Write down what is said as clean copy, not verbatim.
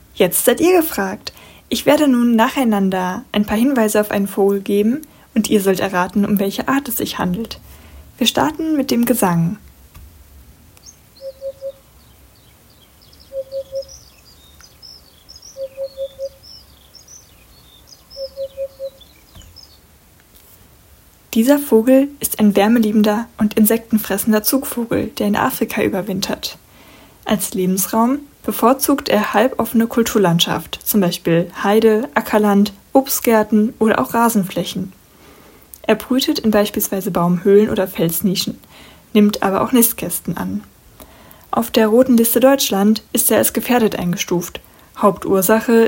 Jetzt seid ihr gefragt. Ich werde nun nacheinander ein paar Hinweise auf einen Vogel geben und ihr sollt erraten, um welche Art es sich handelt. Wir starten mit dem Gesang. Dieser Vogel ist ein wärmeliebender und insektenfressender Zugvogel, der in Afrika überwintert. Als Lebensraum bevorzugt er halboffene Kulturlandschaft, zum Beispiel Heide, Ackerland, Obstgärten oder auch Rasenflächen. Er brütet in beispielsweise Baumhöhlen oder Felsnischen, nimmt aber auch Nistkästen an. Auf der Roten Liste Deutschland ist er als gefährdet eingestuft. Hauptursache